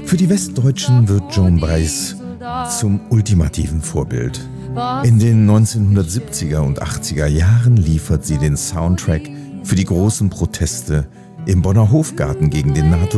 Für die Westdeutschen wird Joan Baez zum ultimativen Vorbild. In den 1970er und 80er Jahren liefert sie den Soundtrack für die großen Proteste im Bonner Hofgarten gegen den NATO